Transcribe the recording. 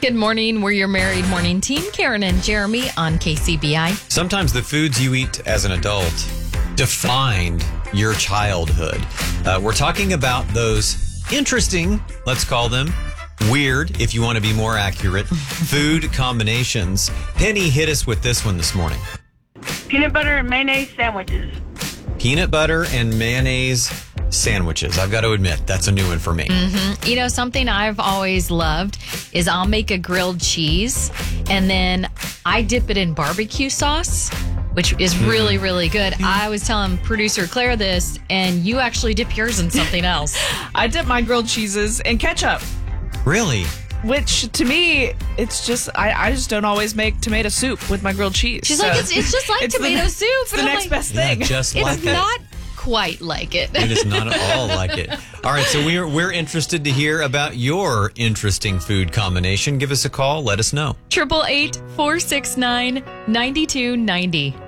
Good morning. We're your married morning team, Karen and Jeremy on KCBI. Sometimes the foods you eat as an adult defined your childhood. We're talking about those interesting, let's call them, weird, if you want to be more accurate, food combinations. Penny hit us with this one this morning. Peanut butter and mayonnaise sandwiches. Peanut butter and mayonnaise sandwiches. I've got to admit, that's a new one for me. Mm-hmm. You know, something I've always loved is I'll make a grilled cheese and then I dip it in barbecue sauce, which is really, really good. I was telling producer Claire this, and you actually dip yours in something else. I dip my grilled cheeses in ketchup. Really? Which, to me, it's just, I just don't always make tomato soup with my grilled cheese. She's like, it's just like tomato soup. It's the next best thing. Yeah, just like It's it. not quite like it. It is not at all like it. All right, so we're interested to hear about your interesting food combination. Give us a call. Let us know. 888-469-9290.